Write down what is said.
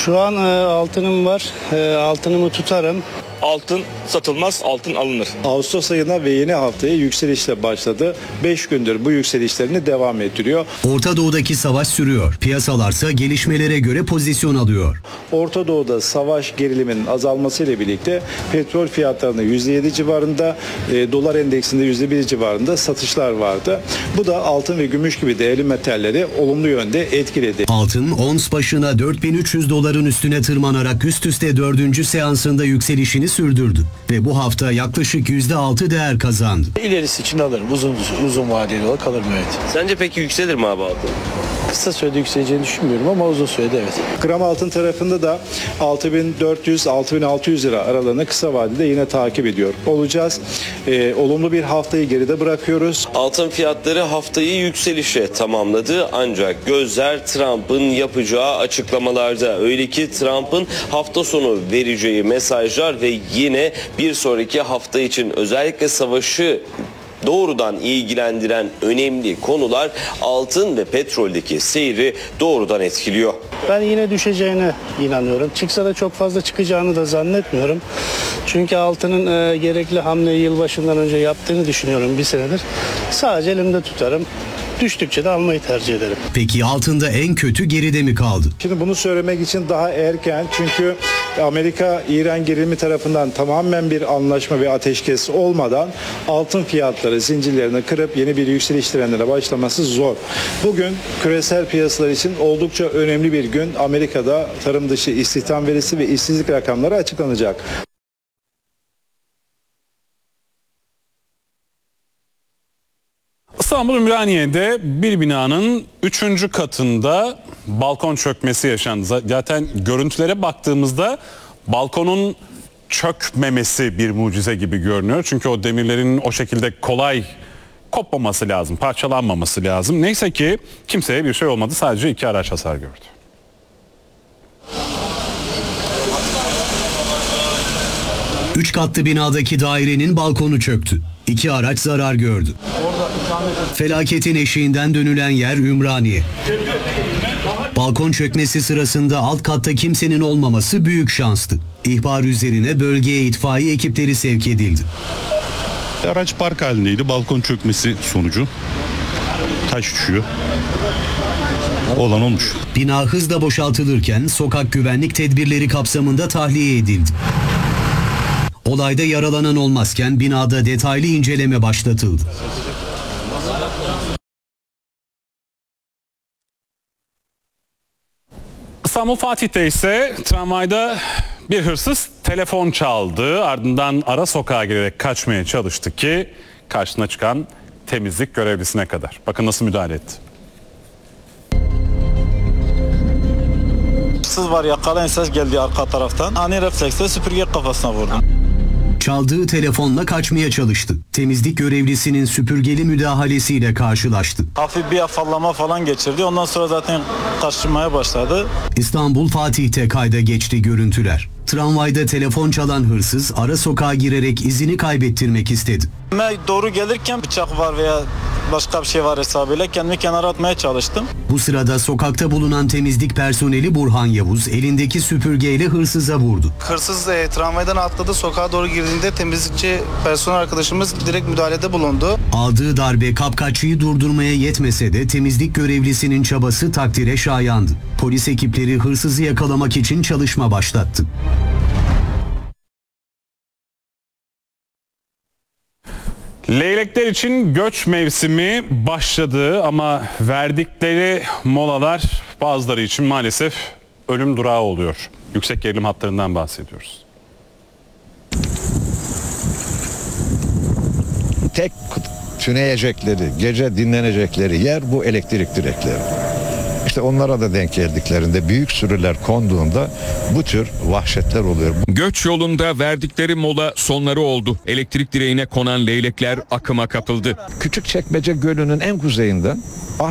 Şu an altınım var. Altınımı tutarım. Altın satılmaz, altın alınır. Ağustos ayına ve yeni haftaya yükselişle başladı. 5 gündür bu yükselişlerini devam ettiriyor. Orta Doğu'daki savaş sürüyor. Piyasalarsa gelişmelere göre pozisyon alıyor. Orta Doğu'da savaş geriliminin azalmasıyla birlikte petrol fiyatlarında %7 civarında, dolar endeksinde %1 civarında satışlar vardı. Bu da altın ve gümüş gibi değerli metalleri olumlu yönde etkiledi. Altın ons başına 4300 doların üstüne tırmanarak üst üste 4. seansında yükselişini sürdürdü ve bu hafta yaklaşık %6 değer kazandı. İlerisi için alırım. Uzun vadeli olarak alırım, evet. Sence peki yükselir mi abi altın? Kısa sürede yükseleceğini düşünmüyorum ama uzun sürede evet. Gram altın tarafında da 6400-6600 lira aralığını kısa vadede yine takip ediyor olacağız. Olumlu bir haftayı geride bırakıyoruz. Altın fiyatları haftayı yükselişe tamamladı ancak gözler Trump'ın yapacağı açıklamalarda. Öyle ki Trump'ın hafta sonu vereceği mesajlar ve yine bir sonraki hafta için özellikle savaşı doğrudan ilgilendiren önemli konular altın ve petroldeki seyri doğrudan etkiliyor. Ben yine düşeceğine inanıyorum. Çıksa da çok fazla çıkacağını da zannetmiyorum. Çünkü altının gerekli hamleyi yılbaşından önce yaptığını düşünüyorum bir senedir. Sadece elimde tutarım. Düştükçe de almayı tercih ederim. Peki altında en kötü geride mi kaldı? Şimdi bunu söylemek için daha erken, çünkü Amerika-İran gerilimi tarafından tamamen bir anlaşma ve ateşkes olmadan altın fiyatları zincirlerini kırıp yeni bir yükseliş trendine başlaması zor. Bugün küresel piyasalar için oldukça önemli bir gün. Amerika'da tarım dışı istihdam verisi ve işsizlik rakamları açıklanacak. İstanbul Ümraniye'de bir binanın 3. katında balkon çökmesi yaşandı. Zaten görüntülere baktığımızda balkonun çökmemesi bir mucize gibi görünüyor. Çünkü o demirlerin o şekilde kolay kopmaması lazım, parçalanmaması lazım. Neyse ki kimseye bir şey olmadı. Sadece 2 araç hasar gördü. Üç katlı binadaki dairenin balkonu çöktü. 2 araç zarar gördü. Felaketin eşiğinden dönülen yer Ümraniye. Balkon çökmesi sırasında alt katta kimsenin olmaması büyük şanstı. İhbar üzerine bölgeye itfaiye ekipleri sevk edildi. Araç park halindeydi. Balkon çökmesi sonucu taş düşüyor. Olan olmuş. Bina hızla boşaltılırken sokak güvenlik tedbirleri kapsamında tahliye edildi. Olayda yaralanan olmazken binada detaylı inceleme başlatıldı. İstanbul Fatih'te ise tramvayda bir hırsız telefon çaldı. Ardından ara sokağa girerek kaçmaya çalıştı ki karşısına çıkan temizlik görevlisine kadar. Bakın nasıl müdahale etti. Hırsız var, yakalayın, ses geldi arka taraftan. Ani refleksle süpürge kafasına vurdum. Çaldığı telefonla kaçmaya çalıştı. Temizlik görevlisinin süpürgeli müdahalesiyle karşılaştı. Hafif bir afallama falan geçirdi. Ondan sonra zaten kaçmaya başladı. İstanbul Fatih'te kayda geçti görüntüler. Tramvayda telefon çalan hırsız ara sokağa girerek izini kaybettirmek istedi. Ben doğru gelirken bıçak var veya başka bir şey var hesabıyla kendimi kenara atmaya çalıştım. Bu sırada sokakta bulunan temizlik personeli Burhan Yavuz elindeki süpürgeyle hırsıza vurdu. Hırsız tramvaydan atladı, sokağa doğru girdiğinde temizlikçi personel arkadaşımız direkt müdahalede bulundu. Aldığı darbe kapkaççıyı durdurmaya yetmese de temizlik görevlisinin çabası takdire şayandı. Polis ekipleri hırsızı yakalamak için çalışma başlattı. Leylekler için göç mevsimi başladı ama verdikleri molalar bazıları için maalesef ölüm durağı oluyor. Yüksek gerilim hatlarından bahsediyoruz. Tek tüneyecekleri, gece dinlenecekleri yer bu elektrik direkleri. İşte onlara da denk geldiklerinde, büyük sürüler konduğunda bu tür vahşetler oluyor. Göç yolunda verdikleri mola sonları oldu. Elektrik direğine konan leylekler akıma kapıldı. Küçükçekmece Gölü'nün en kuzeyinden